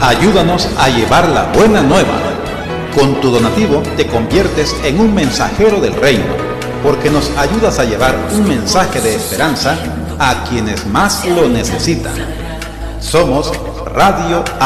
Ayúdanos a llevar la buena nueva. Con tu donativo te conviertes en un mensajero del reino, porque nos ayudas a llevar un mensaje de esperanza a quienes más lo necesitan. Somos Radio